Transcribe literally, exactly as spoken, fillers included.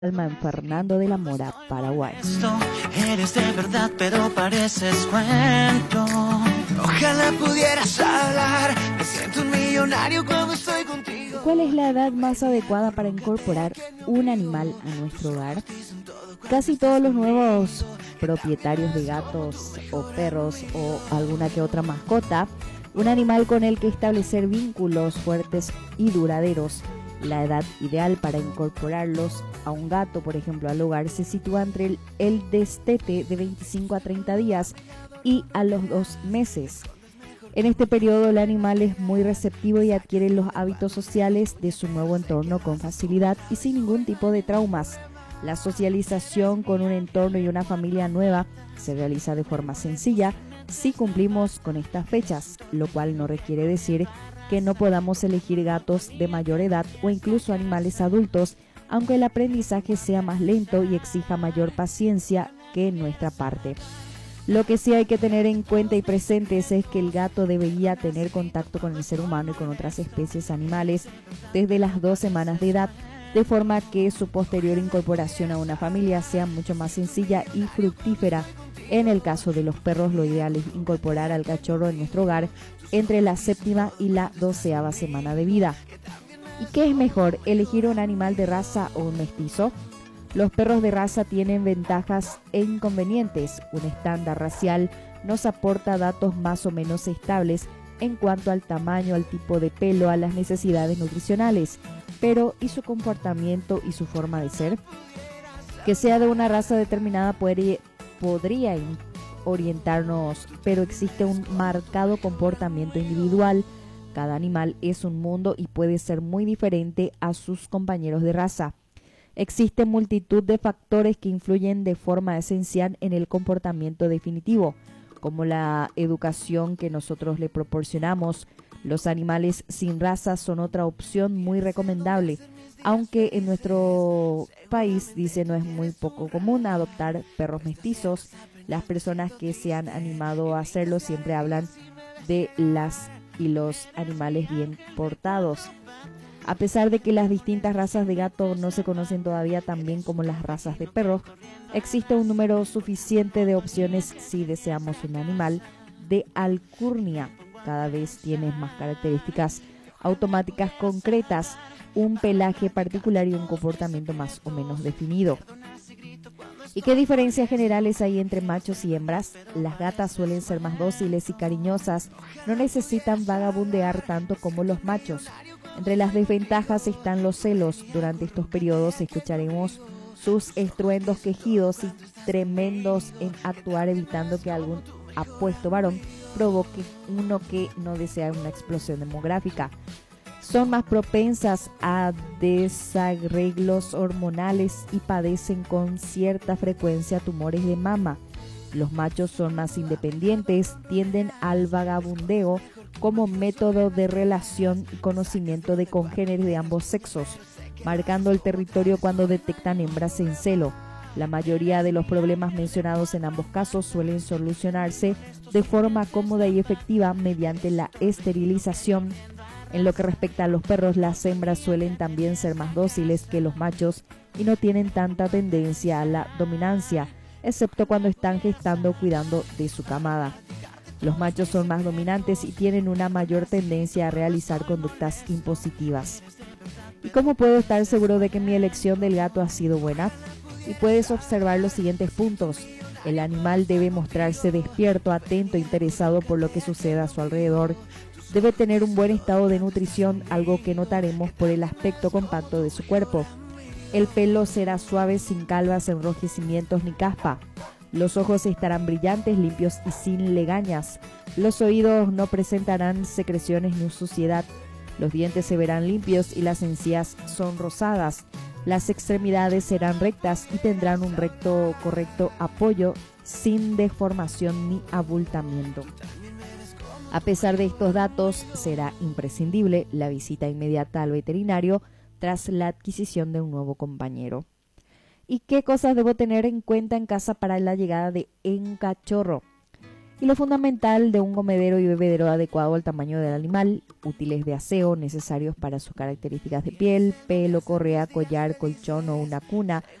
Alma en Fernando de la Mora, Paraguay. Eres de verdad, pero pareces cuento. Ojalá pudieras hablar. Me siento un millonario cuando estoy contigo. ¿Cuál es la edad más adecuada para incorporar un animal a nuestro hogar? Casi todos los nuevos propietarios de gatos o perros o alguna que otra mascota, un animal con el que establecer vínculos fuertes y duraderos. La edad ideal para incorporarlos a un gato, por ejemplo, al hogar, se sitúa entre el, el destete de veinticinco a treinta días y a los dos meses. En este periodo el animal es muy receptivo y adquiere los hábitos sociales de su nuevo entorno con facilidad y sin ningún tipo de traumas. La socialización con un entorno y una familia nueva se realiza de forma sencilla si cumplimos con estas fechas, lo cual no requiere decir que no podamos elegir gatos de mayor edad o incluso animales adultos, aunque el aprendizaje sea más lento y exija mayor paciencia que en nuestra parte. Lo que sí hay que tener en cuenta y presentes es que el gato debería tener contacto con el ser humano y con otras especies animales desde las dos semanas de edad, de forma que su posterior incorporación a una familia sea mucho más sencilla y fructífera. En el caso de los perros, lo ideal es incorporar al cachorro en nuestro hogar entre la séptima y la doceava semana de vida. ¿Y qué es mejor, elegir un animal de raza o un mestizo? Los perros de raza tienen ventajas e inconvenientes. Un estándar racial nos aporta datos más o menos estables en cuanto al tamaño, al tipo de pelo, a las necesidades nutricionales. Pero, ¿y su comportamiento y su forma de ser? Que sea de una raza determinada puede, podría orientarnos, pero existe un marcado comportamiento individual. Cada animal es un mundo y puede ser muy diferente a sus compañeros de raza. Existe multitud de factores que influyen de forma esencial en el comportamiento definitivo, como la educación que nosotros le proporcionamos. Los animales sin raza son otra opción muy recomendable, aunque en nuestro país, dice, no es muy poco común adoptar perros mestizos. Las personas que se han animado a hacerlo siempre hablan de las y los animales bien portados. A pesar de que las distintas razas de gato no se conocen todavía tan bien como las razas de perros, existe un número suficiente de opciones si deseamos un animal de alcurnia. Cada vez tiene más características automáticas concretas, un pelaje particular y un comportamiento más o menos definido. ¿Y qué diferencias generales hay entre machos y hembras? Las gatas suelen ser más dóciles y cariñosas, no necesitan vagabundear tanto como los machos. Entre las desventajas están los celos. Durante estos periodos escucharemos sus estruendos quejidos y tremendos en actuar, evitando que algún apuesto varón provoque uno que no desea una explosión demográfica. Son más propensas a desarreglos hormonales y padecen con cierta frecuencia tumores de mama. Los machos son más independientes, tienden al vagabundeo como método de relación y conocimiento de congéneres de ambos sexos, marcando el territorio cuando detectan hembras en celo. La mayoría de los problemas mencionados en ambos casos suelen solucionarse de forma cómoda y efectiva mediante la esterilización. En lo que respecta a los perros, las hembras suelen también ser más dóciles que los machos y no tienen tanta tendencia a la dominancia, excepto cuando están gestando o cuidando de su camada. Los machos son más dominantes y tienen una mayor tendencia a realizar conductas impositivas. ¿Y cómo puedo estar seguro de que mi elección del gato ha sido buena? Y puedes observar los siguientes puntos. El animal debe mostrarse despierto, atento, interesado por lo que sucede a su alrededor. Debe tener un buen estado de nutrición, algo que notaremos por el aspecto compacto de su cuerpo. El pelo será suave, sin calvas, enrojecimientos ni caspa. Los ojos estarán brillantes, limpios y sin legañas. Los oídos no presentarán secreciones ni suciedad. Los dientes se verán limpios y las encías son rosadas. Las extremidades serán rectas y tendrán un recto correcto apoyo, sin deformación ni abultamiento. A pesar de estos datos, será imprescindible la visita inmediata al veterinario tras la adquisición de un nuevo compañero. ¿Y qué cosas debo tener en cuenta en casa para la llegada de un cachorro? y lo fundamental de un comedero y bebedero adecuado al tamaño del animal, útiles de aseo necesarios para sus características de piel, pelo, correa, collar, colchón o una cuna,